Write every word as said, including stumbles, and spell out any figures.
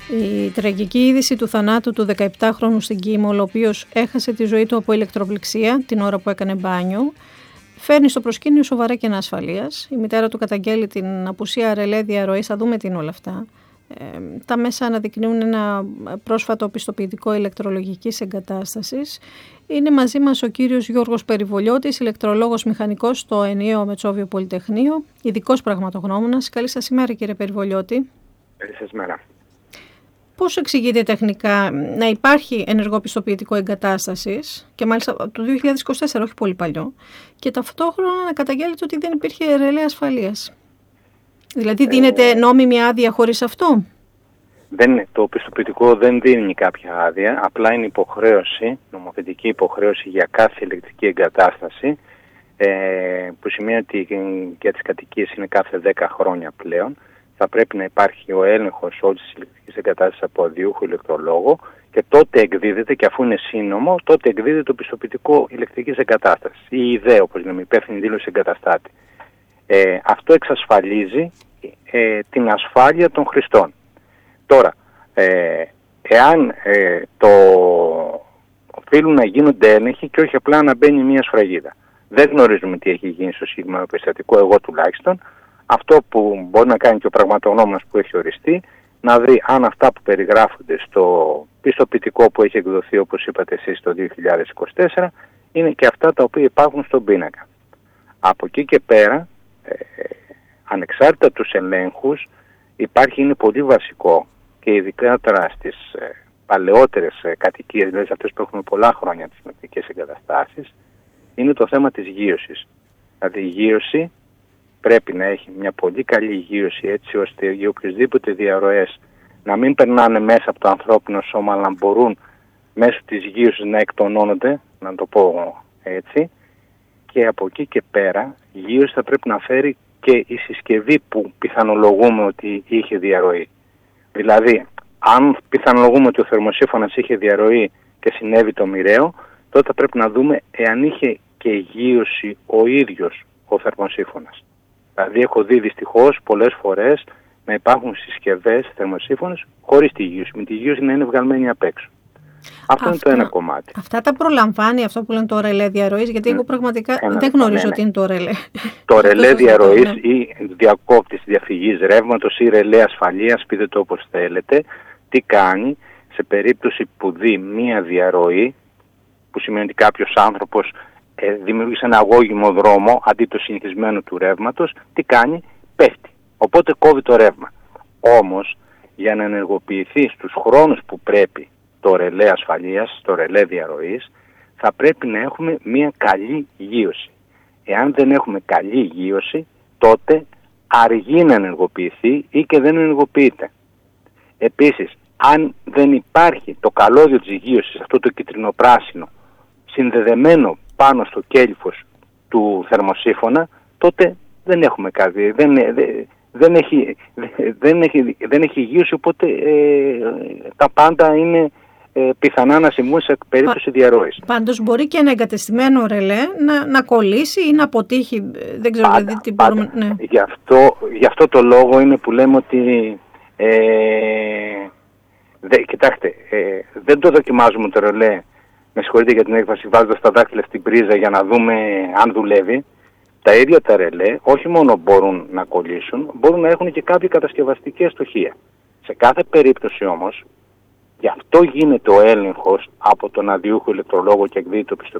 Η τραγική είδηση του θανάτου του δεκαεπτάχρονου στην Κίμολο, ο οποίος έχασε τη ζωή του από ηλεκτροπληξία την ώρα που έκανε μπάνιο, φέρνει στο προσκήνιο σοβαρά κενά ασφαλείας. Η μητέρα του καταγγέλει την απουσία ρελέ διαρροής. Θα δούμε τι είναι όλα αυτά. Ε, τα μέσα αναδεικνύουν ένα πρόσφατο πιστοποιητικό ηλεκτρολογικής εγκατάστασης. Είναι μαζί μας ο κύριος Γιώργος Περιβολιώτης, ηλεκτρολόγος μηχανικός στο ενιαίο Μετσόβιο Πολυτεχνείο, ειδικός πραγματογνώμονας. Καλή σας ημέρα, κύριε Περιβολιώτη. Καλή σας μέρα. Πώς εξηγείται τεχνικά να υπάρχει ενεργό πιστοποιητικό εγκατάστασης, και μάλιστα το δύο χιλιάδες είκοσι τέσσερα, όχι πολύ παλιό, και ταυτόχρονα να καταγγέλλεται ότι δεν υπήρχε ρελέ ασφαλείας? Δηλαδή δίνεται νόμιμη άδεια χωρίς αυτό? Δεν, το πιστοποιητικό δεν δίνει κάποια άδεια, απλά είναι υποχρέωση, νομοθετική υποχρέωση για κάθε ηλεκτρική εγκατάσταση, ε, που σημαίνει ότι για τις κατοικίες είναι κάθε δέκα χρόνια πλέον. Θα πρέπει να υπάρχει ο έλεγχος όλης της ηλεκτρικής εγκατάστασης από αδειούχο ηλεκτρολόγο και τότε εκδίδεται, και αφού είναι σύνομο, τότε εκδίδεται το πιστοποιητικό ηλεκτρικής εγκατάστασης, η ιδέα, όπως λέμε, υπεύθυνη δήλωση εγκαταστάτη. Ε, αυτό εξασφαλίζει ε, την ασφάλεια των χρηστών. Τώρα, ε, εάν ε, το οφείλουν να γίνονται έλεγχοι και όχι απλά να μπαίνει μια σφραγίδα. Δεν γνωρίζουμε τι έχει γίνει στο συγκεκριμένο περιστατικό, εγώ τουλάχιστον. Αυτό που μπορεί να κάνει και ο πραγματογνώμονας που έχει οριστεί, να δει αν αυτά που περιγράφονται στο πιστοποιητικό που έχει εκδοθεί, όπως είπατε εσείς, το δύο χιλιάδες είκοσι τέσσερα, είναι και αυτά τα οποία υπάρχουν στον πίνακα. Από εκεί και πέρα, ε, ανεξάρτητα τους ελέγχους, υπάρχει, είναι πολύ βασικό, και ειδικότερα στις ε, παλαιότερες ε, κατοικίες, δηλαδή αυτές που έχουν πολλά χρόνια τις ηλεκτρικές εγκαταστάσεις, είναι το θέμα της γείωσης. Δηλαδή η γείωση πρέπει να έχει μια πολύ καλή γείωση, έτσι ώστε οι οποιοσδήποτε διαρροές να μην περνάνε μέσα από το ανθρώπινο σώμα, αλλά να μπορούν μέσω της γείωσης να εκτονώνονται, να το πω έτσι, και από εκεί και πέρα η γείωση θα πρέπει να φέρει και η συσκευή που πιθανολογούμε ότι είχε διαρροή. Δηλαδή, αν πιθανολογούμε ότι ο θερμοσύφωνας είχε διαρροή και συνέβη το μοιραίο, τότε θα πρέπει να δούμε εάν είχε και γείωση ο ίδιος ο θερμοσύφωνας. Δηλαδή, έχω δει δυστυχώς πολλές φορές να υπάρχουν συσκευές θερμοσύφωνες χωρίς τη γείωση, με τη γείωση να είναι βγαλμένη απ' έξω. Αυτό αυτά, είναι το ένα κομμάτι. Αυτά τα προλαμβάνει αυτό που λένε το ρελέ διαρροής, γιατί εγώ πραγματικά ένα, δεν γνωρίζω ναι, ναι. τι είναι το ρελέ. Το ρελέ διαρροής ναι. ή διακόπτης διαφυγής ρεύματος ή ρελέ ασφαλείας, πείτε το όπως θέλετε, τι κάνει σε περίπτωση που δει μία διαρροή, που σημαίνει ότι κάποιος άνθρωπος ε, δημιούργησε ένα αγώγιμο δρόμο αντί το συνηθισμένο του ρεύματος, τι κάνει, πέφτει. Οπότε κόβει το ρεύμα. Όμως, για να ενεργοποιηθεί στους χρόνους που πρέπει το ρελέ ασφαλείας, το ρελέ διαρροής, θα πρέπει να έχουμε μια καλή γείωση. Εάν δεν έχουμε καλή γείωση, τότε αργεί να ενεργοποιηθεί ή και δεν ενεργοποιείται. Επίσης, αν δεν υπάρχει το καλώδιο της γείωσης, αυτό το κυτρινοπράσινο, συνδεδεμένο πάνω στο κέλυφος του θερμοσύφωνα, τότε δεν έχουμε κάτι, δεν, δεν, δεν, έχει, δεν, έχει, δεν έχει γείωση, οπότε ε, τα πάντα είναι ε, πιθανά να συμβούν σε περίπτωση διαρροής. Πάντως μπορεί και ένα εγκατεστημένο ρελέ να, να κολλήσει ή να αποτύχει, δεν ξέρω πάντα, δηλαδή τι πάντα. μπορούμε... Ναι. Γι' αυτό, γι' αυτό το λόγο είναι που λέμε ότι ε, δε, κοιτάξτε, ε, δεν το δοκιμάζουμε το ρελέ, με συγχωρείτε για την έκφραση, βάζοντας τα δάχτυλα στην πρίζα για να δούμε αν δουλεύει. Τα ίδια τα ρελέ όχι μόνο μπορούν να κολλήσουν, μπορούν να έχουν και κάποια κατασκευαστική στοιχεία. Σε κάθε περίπτωση όμως, γι' αυτό γίνεται ο έλεγχος από τον αδειούχο ηλεκτρολόγο και εκδίδει το πιστοποιητικό